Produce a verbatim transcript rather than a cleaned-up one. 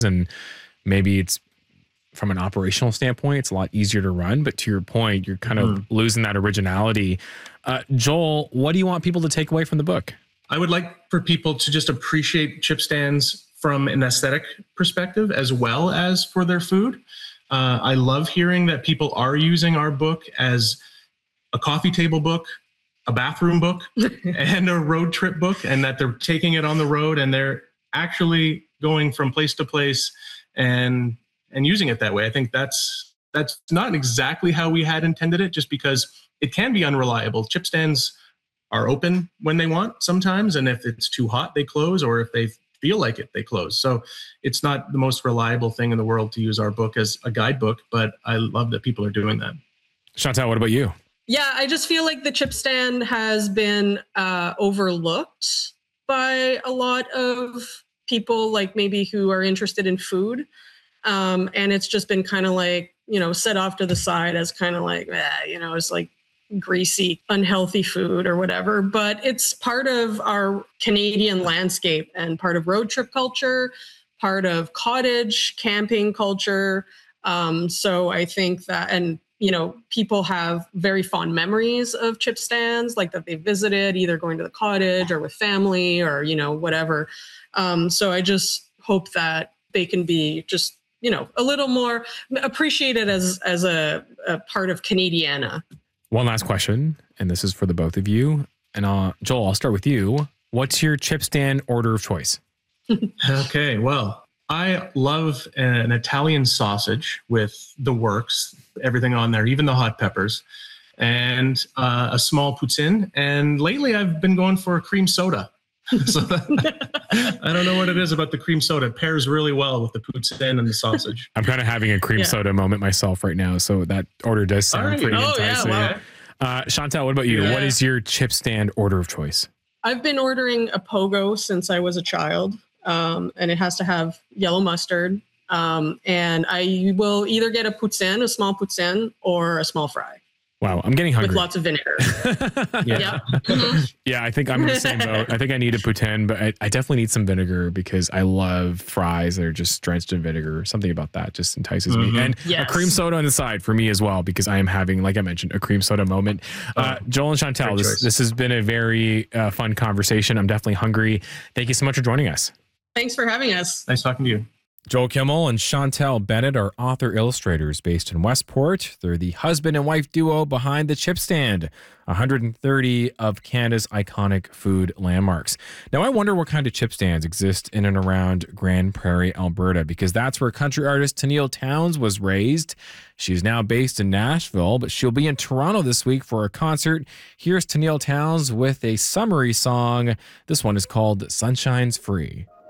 and maybe it's from an operational standpoint, it's a lot easier to run. But to your point, you're kind mm-hmm. of losing that originality. Uh, Joel, what do you want people to take away from the book? I would like for people to just appreciate chip stands from an aesthetic perspective as well as for their food. Uh, I love hearing that people are using our book as a coffee table book, a bathroom book, and a road trip book, and that they're taking it on the road and they're actually going from place to place and and using it that way. I think that's that's not exactly how we had intended it, just because it can be unreliable. Chip stands are open when they want sometimes, and if it's too hot, they close, or if they feel like it, they close. So it's not the most reliable thing in the world to use our book as a guidebook, but I love that people are doing that. Chantal, what about you? Yeah, I just feel like the chip stand has been uh, overlooked by a lot of people, like maybe who are interested in food. Um, and it's just been kind of like, you know, set off to the side as kind of like, eh, you know, it's like greasy, unhealthy food or whatever. But it's part of our Canadian landscape and part of road trip culture, part of cottage camping culture. Um, so I think that, and, you know, people have very fond memories of chip stands, like that they visited, either going to the cottage or with family or, you know, whatever. Um, so I just hope that they can be just, you know, a little more appreciated as as a, a part of Canadiana. One last question, and this is for the both of you. And uh, Joel, I'll start with you. What's your chip stand order of choice? Okay, well, I love an Italian sausage with the works, everything on there, even the hot peppers, and uh, a small poutine. And lately I've been going for a cream soda. So that, I don't know what it is about the cream soda. It pairs really well with the poutine and the sausage. I'm kind of having a cream yeah. soda moment myself right now. So that order does sound right. pretty oh, enticing. Yeah, wow. uh, Chantal, what about you? Yeah. What is your chip stand order of choice? I've been ordering a pogo since I was a child. Um, and it has to have yellow mustard. Um, and I will either get a poutine, a small poutine, or a small fry. Wow, I'm getting hungry. With lots of vinegar. yeah. Yeah. Mm-hmm. yeah, I think I'm in the same boat. I think I need a poutine, but I, I definitely need some vinegar because I love fries that are just drenched in vinegar. Something about that just entices mm-hmm. me. And yes. a cream soda on the side for me as well, because I am having, like I mentioned, a cream soda moment. Uh, Joel and Chantal, this, this has been a very uh, fun conversation. I'm definitely hungry. Thank you so much for joining us. Thanks for having us. Nice talking to you. Joel Kimmel and Chantal Bennett are author-illustrators based in Westport. They're the husband and wife duo behind the Chip Stand, one hundred thirty of Canada's iconic food landmarks. Now, I wonder what kind of chip stands exist in and around Grande Prairie, Alberta, because that's where country artist Tenille Townes was raised. She's now based in Nashville, but she'll be in Toronto this week for a concert. Here's Tenille Townes with a summery song. This one is called Sunshine's Free.